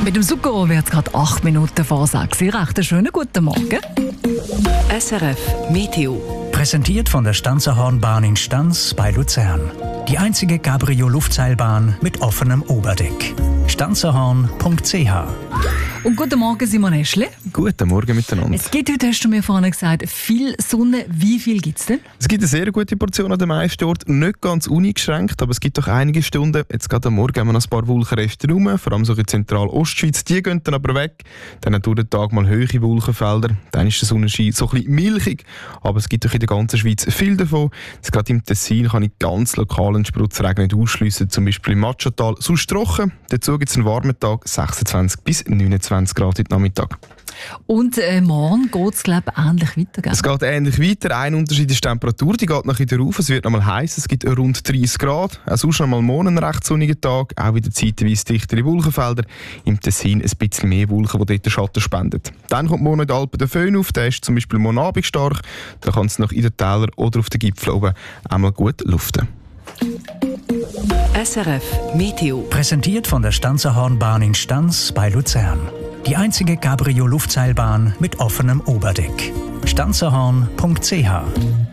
Mit dem Zucchero wird es gerade 8 Minuten vor 6 Uhr. Recht einen schönen guten Morgen. SRF Meteo. Präsentiert von der Stanzerhornbahn in Stanz bei Luzern. Die einzige Cabrio-Luftseilbahn mit offenem Oberdeck. stanzerhorn.ch. Und guten Morgen, Simon Eschle. Guten Morgen miteinander. Es gibt heute, hast du mir vorhin gesagt, viel Sonne. Wie viel gibt es denn? Es gibt eine sehr gute Portion an den meisten Orten, nicht ganz uneingeschränkt, aber es gibt doch einige Stunden. Jetzt gerade am Morgen haben wir noch ein paar Wolkenreste rum, vor allem so in Zentral-Ostschweiz. Die gehen dann aber weg. Dann durch den Tag mal hohe Wolkenfelder. Dann ist der Sonnenschein so ein bisschen milchig, aber es gibt doch in der ganzen Schweiz viel davon. Jetzt gerade im Tessin kann ich ganz lokalen Spritzregen nicht ausschliessen, zum Beispiel im Matschatal. Sonst trocken. Dazu gibt es einen warmen Tag, 26 bis 29 Grad heute Nachmittag. Und morgen geht es, glaube ich, ähnlich weiter. Gell? Es geht ähnlich weiter. Ein Unterschied ist die Temperatur, die geht noch wieder rauf. Es wird noch mal heiß, es gibt rund 30 Grad. Auch sonst noch mal morgen einen recht sonnigen Tag. Auch wieder zeitweise dichtere Wolkenfelder. Im Tessin ein bisschen mehr Wolken, die dort Schatten spenden. Dann kommt morgen in den Alpen der Föhn auf. Der ist zum Beispiel morgen Abend stark. Da kann es noch in den Tälern oder auf den Gipfeln oben einmal gut luften. SRF Meteo. Präsentiert von der Stanzerhornbahn in Stanz bei Luzern. Die einzige Cabrio-Luftseilbahn mit offenem Oberdeck. stanzerhorn.ch.